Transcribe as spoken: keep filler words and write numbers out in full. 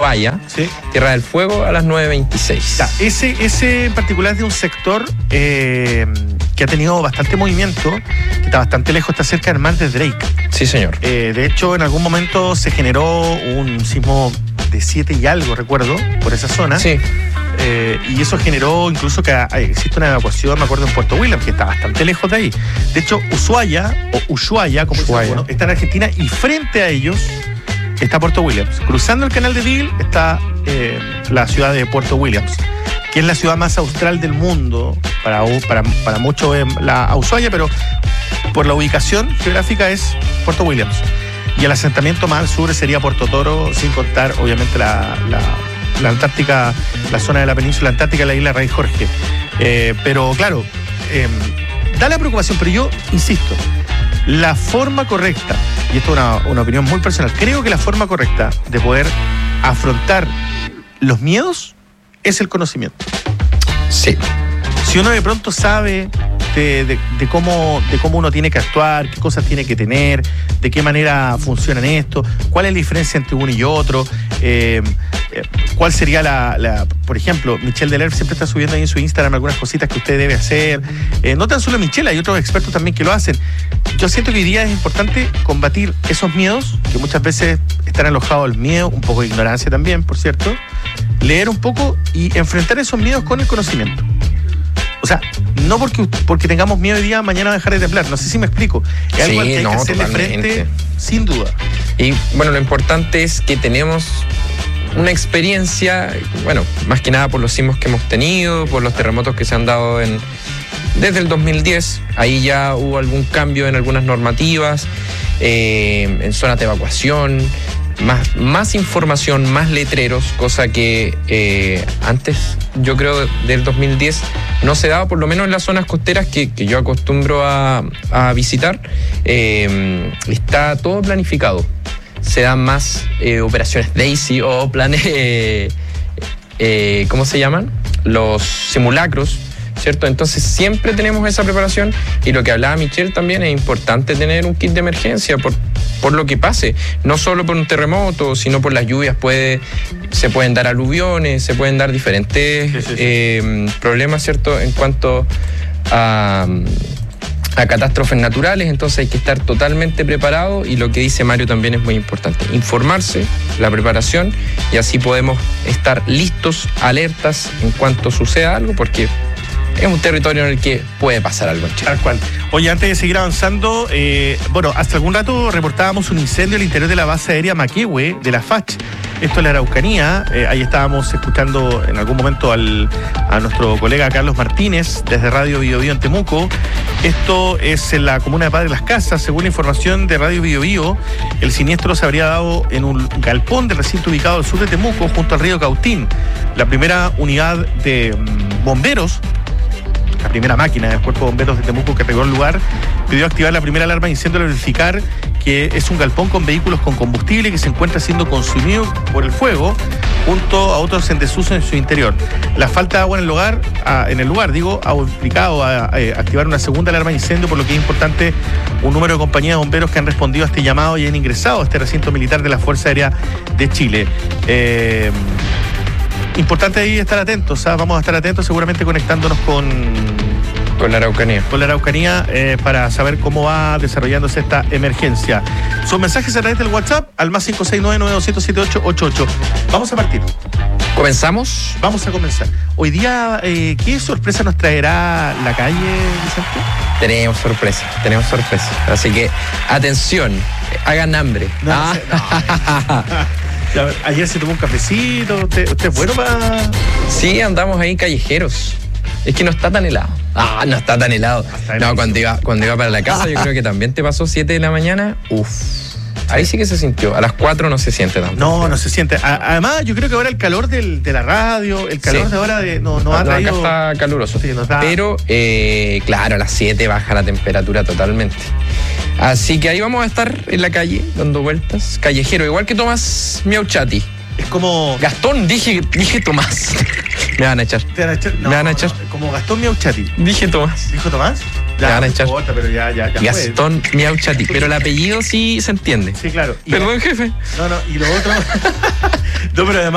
Ushuaia, sí. Tierra del Fuego, a las nueve veintiséis. Ya, ese, ese en particular es de un sector eh, que ha tenido bastante movimiento, que está bastante lejos, está cerca del mar de Drake. Sí, señor. Eh, de hecho, en algún momento se generó un sismo de siete y algo, recuerdo, por esa zona. Sí. Eh, y eso generó incluso que hay, existe una evacuación, me acuerdo, en Puerto Williams, que está bastante lejos de ahí. De hecho, Ushuaia, o Ushuaia, como se llama, está en Argentina, y frente a ellos está Puerto Williams. Cruzando el canal de Beagle está eh, la ciudad de Puerto Williams, que es la ciudad más austral del mundo, para, para, para muchos eh, la Ushuaia, pero por la ubicación geográfica es Puerto Williams. Y el asentamiento más al sur sería Puerto Toro, sin contar, obviamente, la, la, la Antártica, la zona de la península antártica, la isla Rey Jorge. Eh, pero, claro, eh, da la preocupación, pero yo insisto, la forma correcta, y esto es una, una opinión muy personal, creo que la forma correcta de poder afrontar los miedos es el conocimiento. Sí. Si uno de pronto sabe de, de, de, cómo, de cómo uno tiene que actuar, qué cosas tiene que tener, de qué manera funcionan esto, cuál es la diferencia entre uno y otro, eh, eh, cuál sería la, la... Por ejemplo, Michelle Delerve siempre está subiendo ahí en su Instagram algunas cositas que usted debe hacer. Eh, no tan solo Michelle, hay otros expertos también que lo hacen. Yo siento que hoy día es importante combatir esos miedos, que muchas veces están alojados al miedo, un poco de ignorancia también, por cierto, leer un poco y enfrentar esos miedos con el conocimiento. O sea, no porque, porque tengamos miedo hoy día, mañana va a dejar de temblar. No sé si me explico. Es algo Sí, al que hay no, que hacerle totalmente. frente, sin duda. Y bueno, lo importante es que tenemos una experiencia, bueno, más que nada por los sismos que hemos tenido, por los terremotos que se han dado en desde el dos mil diez. Ahí ya hubo algún cambio en algunas normativas, eh, en zonas de evacuación, más, más información, más letreros, cosa que eh, antes, yo creo, del dos mil diez no se daba, por lo menos en las zonas costeras que, que yo acostumbro a, a visitar. Eh, está todo planificado. Se dan más eh, operaciones Daisy o planes, eh, eh, ¿cómo se llaman? Los simulacros, ¿cierto? Entonces siempre tenemos esa preparación, y lo que hablaba Michelle también, es importante tener un kit de emergencia por, por lo que pase, no solo por un terremoto, sino por las lluvias. Puede, se pueden dar aluviones, se pueden dar diferentes sí, sí, sí. Eh, problemas, ¿cierto? En cuanto a... a catástrofes naturales, entonces hay que estar totalmente preparado, y lo que dice Mario también es muy importante, informarse, la preparación, y así podemos estar listos, alertas en cuanto suceda algo, porque es un territorio en el que puede pasar algo en Chile. Tal cual. Oye, antes de seguir avanzando, eh, bueno, hasta algún rato reportábamos un incendio al interior de la base aérea Maquehue de la F A C H. Esto es la Araucanía. Eh, ahí estábamos escuchando en algún momento al, a nuestro colega Carlos Martínez desde Radio Bio Bio en Temuco. Esto es en la comuna de Padre Las Casas. Según la información de Radio Bio Bio, el siniestro se habría dado en un galpón del recinto ubicado al sur de Temuco, junto al río Cautín. La primera unidad de mm, bomberos, la primera máquina del Cuerpo de Bomberos de Temuco que llegó al lugar, pidió activar la primera alarma de incendio al verificar que es un galpón con vehículos con combustible que se encuentra siendo consumido por el fuego, junto a otros en desuso en su interior. La falta de agua en el lugar, a, en el lugar, digo, ha implicado a, a, a activar una segunda alarma de incendio, por lo que es importante un número de compañías de bomberos que han respondido a este llamado y han ingresado a este recinto militar de la Fuerza Aérea de Chile. Eh, Importante ahí estar atentos, ¿sabes? Vamos a estar atentos, seguramente conectándonos con... Con la Araucanía. Con la Araucanía eh, para saber cómo va desarrollándose esta emergencia. Son mensajes a través del WhatsApp al más cinco seis nueve nueve dos cero siete ocho ocho ocho. Vamos a partir. ¿Comenzamos? Vamos a comenzar. Hoy día, eh, ¿qué sorpresa nos traerá la calle, Vicente? Tenemos sorpresa, tenemos sorpresa. Así que, atención, hagan hambre. No, ah. no, no. Ayer se tomó un cafecito. ¿Usted, usted es bueno para...? Sí, andamos ahí callejeros. Es que no está tan helado. Ah, no está tan helado. No, cuando iba, cuando iba para la casa, yo creo que también te pasó siete de la mañana. Uf. Ahí sí que se sintió. A las cuatro no se siente tanto. No, no se siente. A, además, yo creo que ahora el calor del, de la radio, el calor sí. de ahora de, no, no ha traído... Acá está caluroso. Sí, nos da... Pero, eh, claro, a las siete baja la temperatura totalmente. Así que ahí vamos a estar en la calle, dando vueltas. Callejero, igual que Tomás Miauchati. Es como... Gastón, dije, dije Tomás. Me van a echar. ¿Te van a echar? No, Me van a echar. No, como Gastón Miauchati. Dije Tomás. ¿Dijo Tomás? Ya, me van a echar. No importa, pero ya, ya, ya Gastón Miauchati. Pero el apellido sí se entiende. Sí, claro. Y Perdón, la... jefe. No, no, y lo otro... no, pero además...